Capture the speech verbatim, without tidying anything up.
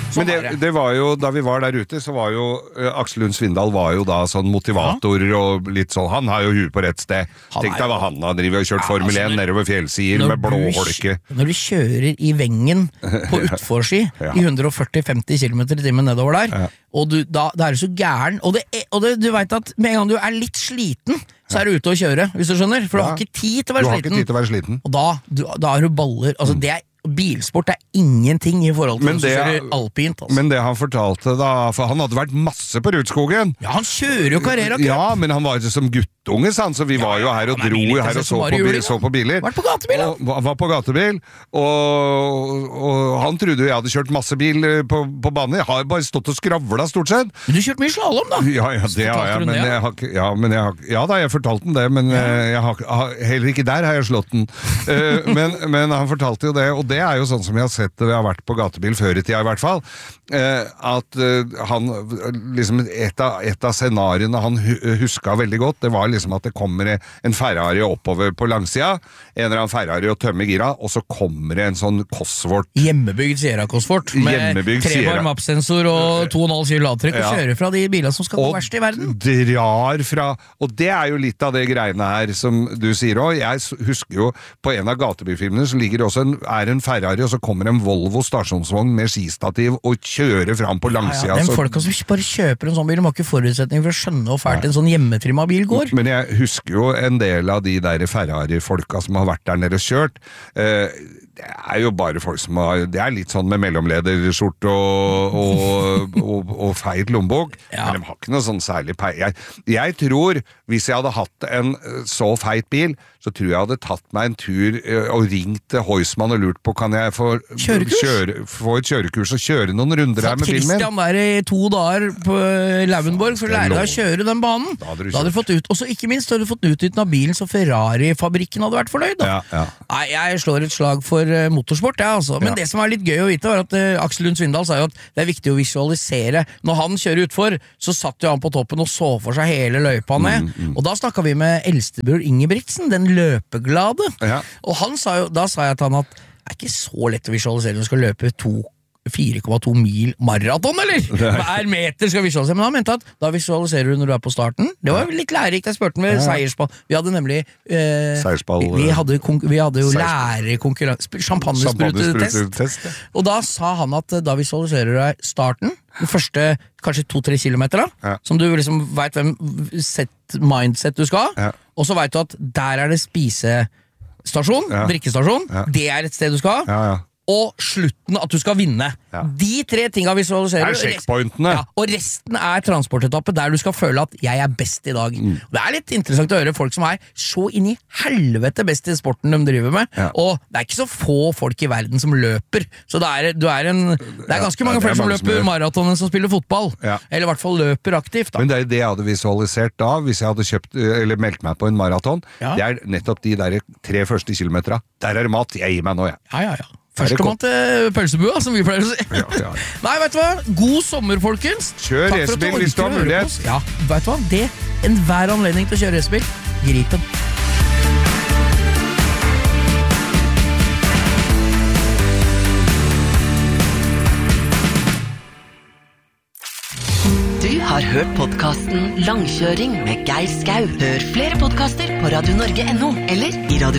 Men det, det var jo, da vi var der ute, så var jo uh, Aksel Lund Svindal var jo da sånn motivator ja. Og litt sånn, han har jo huet på rett sted. Tenk deg hva han har drivet og kjørt ja, Formel én altså, nedover fjellsider med blå holke. Når du kjører i Vengen på utforski ja. I hundre førti til femti kilometer i timen nedover der, ja. Og du, da, da er du så gæren, og, det er, og det, du vet at med en gang du er litt sliten, så er du ute og kjøre, hvis du skjønner, for ja. Du har ikke tid til å være, du sliten. Har ikke tid til å være sliten. Og da, du, da er du baller, altså mm. det er bilsport er ingenting I forhold til men det, alpint altså. Men det han fortalte da, for han hadde vært masse på Rudskogen ja, han kjører jo Carrera Cup ja, men han var jo som guttunge sant? Så vi ja, var jo her og dro her og så på, juling, så på biler Vært på gatebil og, var på gatebil og, og han trodde jeg hadde kjørt masse bil på, på banen jeg har bare stått og skravla stort sett men du kjørte mye slalom da ja, ja det har jeg, men jeg har, ja, men jeg har ja da, jeg fortalte den det men ja. jeg har, heller ikke der har jeg slått den uh, men, men han fortalte jo det og det er jo sånn som jeg har sett det, vi har vært på gatebil før I tida I hvert fall, eh, at eh, han, liksom et av, et av scenariene han hu- huska veldig godt, det var liksom at det kommer en Ferrari oppover på langsida, en eller annen Ferrari og tømmer gira, og så kommer det en sånn Cosworth. Hjemmebygd Sierra Cosworth, med trebar mappsensor og to komma fem kilo ladtrekk, og ja. Kjører fra de bilene som skal gå verst I verden. Og drar fra, og det er jo litt av det greiene her, som du sier også, jeg husker jo på en av gatebilfilmene, så ligger også en, er en Ferrari og så kommer en Volvo stasjonsvogn med skistativ og kjører fram på langsida. Ja, ja, den folka som bare kjøper en sånn bil, de har ikke forutsetning for å skjønne hvor fælt en sånn hjemmetrimma bil går. Men jeg husker jo en del av de der Ferrari-folka som har vært der nede og kjørt. Eh, det er jo bare folk som har, det er litt sånn med mellomlederskjort og, og, og, og feit lombok, ja. Men de har ikke noe sånn særlig pei. Jeg, jeg tror, hvis jeg hadde hatt en så feit bil, så tror jeg hadde tatt meg en tur og ringt til Heusmann og lurt på, kan jeg få, kjøre, få et kjørekurs og kjøre noen runder her med bilen min? Christian der I to dager på Lauenborg for å lære deg å kjøre den banen. Da hadde du, da hadde du fått ut, og så ikke minst hadde du fått utnyttet av bilen så Ferrari-fabrikken hadde vært fornøyd. Da. Ja, ja. Nei, jeg slår et slag for uh, motorsport, ja, altså. Men ja. Det som er litt gøy å vite var at uh, Aksel Lund Svindal sa jo at det er viktig å visualisere. Når han kjører utfor, så satt jo han på toppen og så for seg hele løypa ned. Mm, mm. Og da snakket vi med eldstebror Ingebrigtsen, den løpeglade. Ja. Og han sa jo, da sa jeg til han at det er ikke så lett å visualisere når du skal løpe to fire komma to mil maraton, eller? Hver meter skal visualisere. Men han mente at da visualiserer du når du er på starten. Det var litt lærerikt, jeg spurte med ja. Seiersball. Vi hadde nemlig eh, Seiersball, vi, hadde, vi hadde jo lærerkonkurranse, champagnesprutetest. Og da sa han at da visualiserer du deg starten, den første kanskje to-tre kilometer, da, ja. Som du liksom vet hvem set, mindset du skal ha, ja. Og så vet du at der er det spisestasjon, ja. Drikkestasjon, ja. Det er et sted du skal ha, ja, ja. Og slutten at du skal vinne. Ja. De tre tingene visualiserer. Er checkpointene. Ja, og resten er transportetappet der du skal føle at jeg er best I dag. Mm. Det er litt interessant å høre folk som er så inn I helvete best I sporten de driver med. Ja. Og det er ikke så få folk I verden som løper. Så det er, du er en, det er ganske mange ja, folk som løper maraton enn som spiller fotball. Ja. Eller I hvert fall løper aktivt. Da. Men det er det jeg hadde visualisert da, hvis jeg hadde kjøpt, eller meldt meg på en maraton. Ja. Det er nettopp de der tre første kilometerne. Der er det mat. Jeg gir meg nå, jeg. Ja, ja, ja. Førstemann til pølsebua, som vi pleier å si. Ja, ja. Nei, vet du hva? God sommer, folkens. Kjør racerbil hvis du har mulighet. Ja, vet du hva? Det en hver anledning til å kjøre racerbil. Grip den. Du har hørt podcasten Langkjøring med Geir Skau. Hør flere podcaster på radio norge punktum no eller I Radio